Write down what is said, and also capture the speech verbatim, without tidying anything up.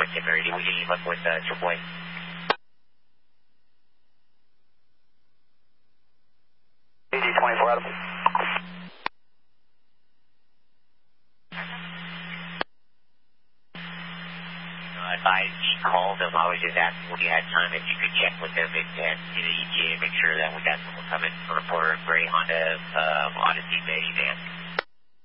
four ten ready. We get you left with uh, triple A. D D twenty-four out of Advise he called them. I was just asking when you had time if you could check with them and, and see the E T A, make sure that we got someone coming for a Porter Gray Honda um, Odyssey minivan.